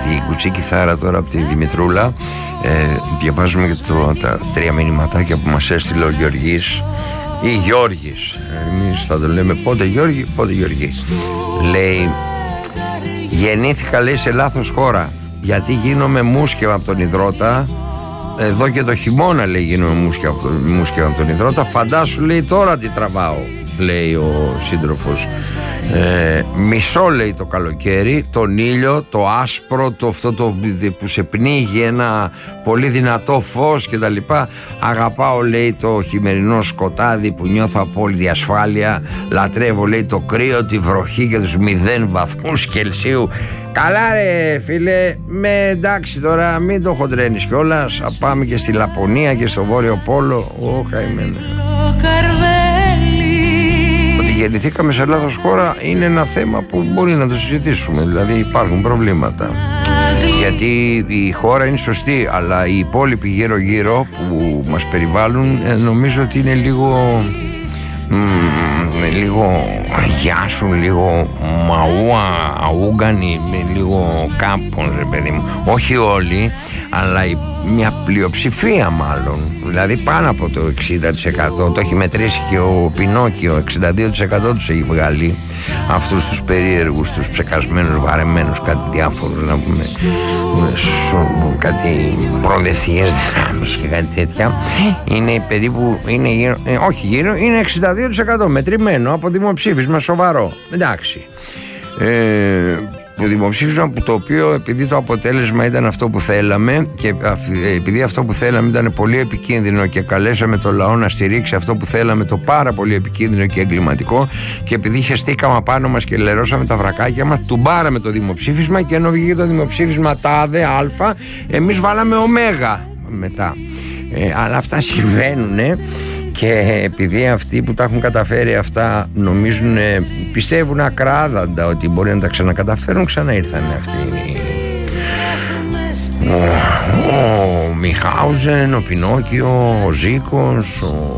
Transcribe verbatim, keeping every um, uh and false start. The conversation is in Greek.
τη κουτσή κιθάρα τώρα από τη Δημητρούλα. ε, Διαβάζουμε και το, τα τρία μηνυματάκια που μας έστειλε ο Γεωργής ή Γιώργης, εμείς θα το λέμε πότε Γιώργη, πότε Γεωργή. Λέει, γεννήθηκα, λέει, σε λάθος χώρα, γιατί γίνομαι μουσκευα από τον υδρότα. Εδώ και το χειμώνα, λέει, γίνομαι μουσκευα από τον, μουσκευα από τον υδρότα. Φαντάσου, λέει, τώρα τι τραβάω, λέει ο σύντροφος. ε, Μισό, λέει, το καλοκαίρι, τον ήλιο, το άσπρο, το αυτό το που σε πνίγει, ένα πολύ δυνατό φως και τα λοιπά. Αγαπάω, λέει, το χειμερινό σκοτάδι που νιώθω απόλυτη ασφάλεια. Λατρεύω, λέει, το κρύο, τη βροχή και τους μηδέν βαθμούς Κελσίου. Καλά, ρε φίλε, με εντάξει τώρα, μην το χοντρένεις κιόλας. Θα πάμε και στη Λαπωνία και στο Βόρειο Πόλο. Ω, καημένα. Ότι γεννηθήκαμε σε λάθος χώρα είναι ένα θέμα που μπορεί να το συζητήσουμε. Δηλαδή υπάρχουν προβλήματα, γιατί η χώρα είναι σωστή, αλλά οι υπόλοιποι γύρω γύρω που μας περιβάλλουν, νομίζω ότι είναι λίγο Mm, λίγο γιάσουν, λίγο μαούα, αούγκανοι, λίγο κάπως, ρε παιδί μου. Όχι όλοι, αλλά η, μια πλειοψηφία μάλλον. Δηλαδή πάνω από το εξήντα τοις εκατό. Το έχει μετρήσει και ο Πινόκιο. εξήντα δύο τοις εκατό τους έχει βγάλει. Αυτούς τους περίεργους, τους ψεκασμένους, βαρεμένους, κάτι διάφορους, να πούμε, κάτι προοδευτικές δυνάμεις και κάτι τέτοια. Είναι περίπου, είναι γύρω, ε, όχι γύρω, είναι εξήντα δύο τοις εκατό μετρημένο από δημοψήφισμα σοβαρό. Εντάξει. Ε, το δημοψήφισμα που το οποίο, επειδή το αποτέλεσμα ήταν αυτό που θέλαμε και επειδή αυτό που θέλαμε ήταν πολύ επικίνδυνο και καλέσαμε το λαό να στηρίξει αυτό που θέλαμε, το πάρα πολύ επικίνδυνο και εγκληματικό, και επειδή χεστήκαμε πάνω μας και λερώσαμε τα βρακάκια μας, του μπάραμε το δημοψήφισμα, και ενώ βγήκε το δημοψήφισμα τάδε α, εμείς βάλαμε ωμέγα μετά. ε, αλλά αυτά συμβαίνουνε. Και επειδή αυτοί που τα έχουν καταφέρει αυτά νομίζουν, πιστεύουν ακράδαντα ότι μπορεί να τα ξανακαταφέρουν, ξανά ήρθανε αυτοί. Ο, ο Μιχάουζεν, ο Πινόκιο, ο Ζήκος, ο